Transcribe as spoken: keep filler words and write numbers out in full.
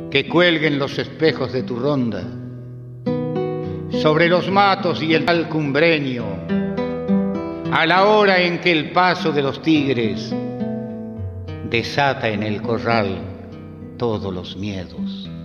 que cuelguen los espejos de tu ronda sobre los matos y el talcumbreño, a la hora en que el paso de los tigres desata en el corral todos los miedos.